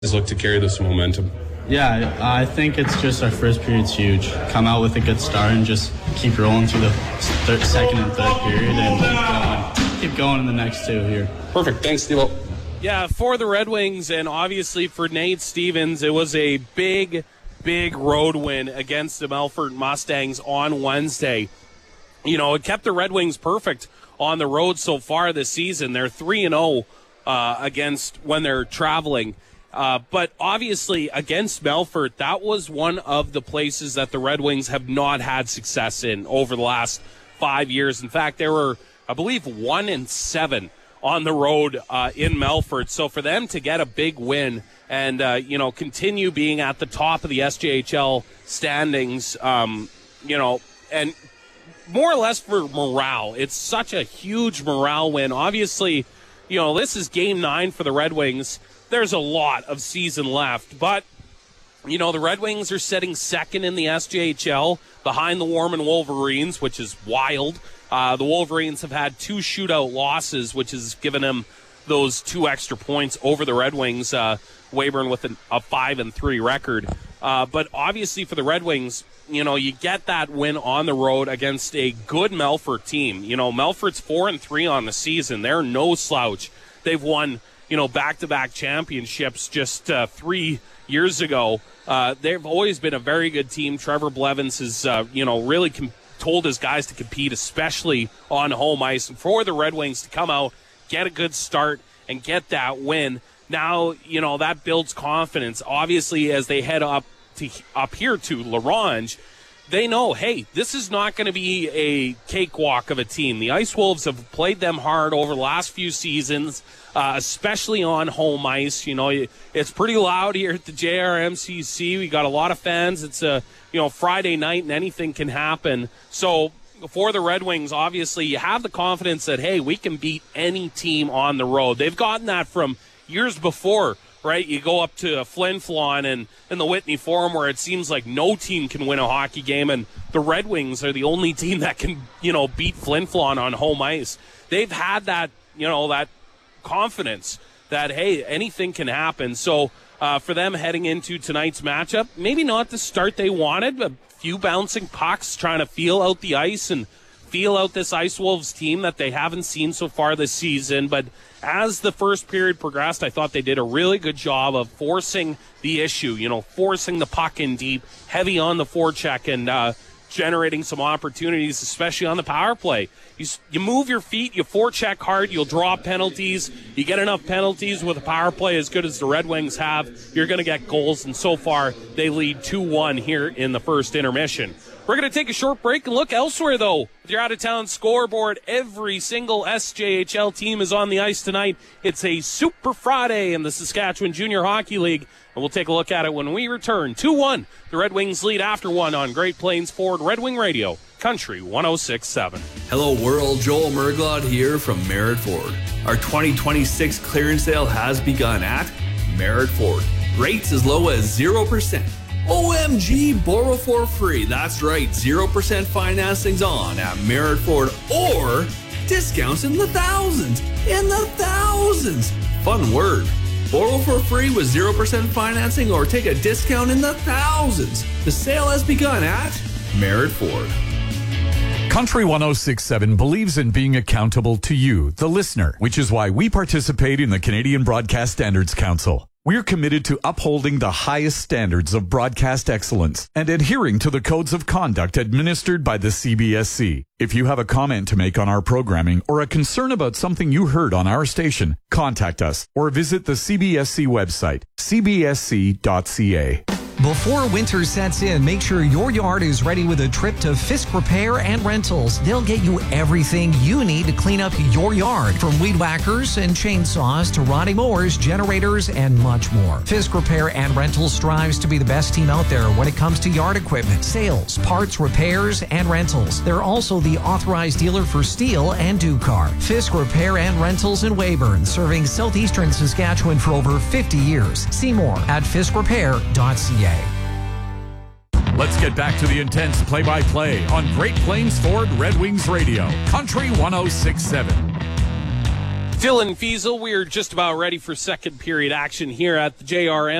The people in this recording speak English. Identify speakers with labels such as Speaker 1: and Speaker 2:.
Speaker 1: look to carry this momentum?
Speaker 2: Yeah, I think it's just our first period's huge. Come out with a good start and just keep rolling through the second and third period and keep going in the next two here.
Speaker 1: Perfect. Thanks, Steve.
Speaker 3: Yeah, for the Red Wings and obviously for Nate Stevens, it was a big road win against the Melfort Mustangs on Wednesday. You know, it kept the Red Wings perfect on the road so far this season. They're 3-0 against when they're traveling. But obviously against Melfort, that was one of the places that the Red Wings have not had success in over the last 5 years. In fact, they were, I believe, 1-7 on the road in Melfort. So for them to get a big win and, continue being at the top of the SJHL standings, and more or less for morale. It's such a huge morale win. Obviously, this is Game 9 for the Red Wings. There's a lot of season left, but, the Red Wings are sitting second in the SJHL behind the Warman Wolverines, which is wild. The Wolverines have had 2 shootout losses, which has given them those 2 extra points over the Red Wings, Weyburn with a 5-3 record. But obviously for the Red Wings, you get that win on the road against a good Melfort team. Melfort's 4-3 on the season. They're no slouch. They've won, back-to-back championships just 3 years ago. They've always been a very good team. Trevor Blevins has, really told his guys to compete, especially on home ice. And for the Red Wings to come out, get a good start, and get that win, now, that builds confidence. Obviously, as they head up here to La Ronge, they know, hey, this is not going to be a cakewalk of a team. The Ice Wolves have played them hard over the last few seasons, especially on home ice. It's pretty loud here at the JRMCC. We got a lot of fans. It's a Friday night and anything can happen. So for the Red Wings, obviously, you have the confidence that, hey, we can beat any team on the road. They've gotten that from years before. Right, you go up to Flin Flon and in the Whitney Forum where it seems like no team can win a hockey game, and the Red Wings are the only team that can, beat Flin Flon on home ice. They've had that, that confidence that, hey, anything can happen. So for them heading into tonight's matchup, maybe not the start they wanted, a few bouncing pucks, trying to feel out the ice and feel out this Ice Wolves team that they haven't seen so far this season. But as the first period progressed, I thought they did a really good job of forcing the issue, forcing the puck in deep, heavy on the forecheck, and generating some opportunities, especially on the power play. You move your feet, you forecheck hard, you'll draw penalties. You get enough penalties with a power play as good as the Red Wings have, you're going to get goals, and so far they lead 2-1 here in the first intermission. We're going to take a short break and look elsewhere, though. With your out-of-town scoreboard, every single SJHL team is on the ice tonight. It's a Super Friday in the Saskatchewan Junior Hockey League, and we'll take a look at it when we return. 2-1, the Red Wings lead after 1 on Great Plains Ford Red Wing Radio, Country 106.7.
Speaker 4: Hello world, Joel Merglot here from Merritt Ford. Our 2026 clearance sale has begun at Merritt Ford. Rates as low as 0%. OMG, borrow for free. That's right, 0% financing's on at Merritt Ford, or discounts in the thousands. Fun word. Borrow for free with 0% financing or take a discount in the thousands. The sale has begun at Merritt Ford.
Speaker 5: Country 106.7 believes in being accountable to you, the listener, which is why we participate in the Canadian Broadcast Standards Council. We're committed to upholding the highest standards of broadcast excellence and adhering to the codes of conduct administered by the CBSC. If you have a comment to make on our programming or a concern about something you heard on our station, contact us or visit the CBSC website, cbsc.ca.
Speaker 6: Before winter sets in, make sure your yard is ready with a trip to Fisk Repair and Rentals. They'll get you everything you need to clean up your yard, from weed whackers and chainsaws to riding mowers, generators, and much more. Fisk Repair and Rentals strives to be the best team out there when it comes to yard equipment, sales, parts, repairs, and rentals. They're also the authorized dealer for Steel and Ducar. Fisk Repair and Rentals in Weyburn, serving southeastern Saskatchewan for over 50 years. See more at fiskrepair.ca.
Speaker 5: Let's get back to the intense play-by-play on Great Plains Ford Red Wings Radio, Country 106.7.
Speaker 3: Dylan Fiesel, we're just about ready for second period action here at the JRM.